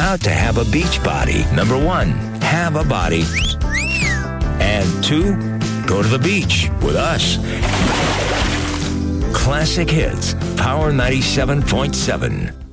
how to have a beach body. Number 1, have a body. And 2, go to the beach with us. Classic Hits, Power 97.7.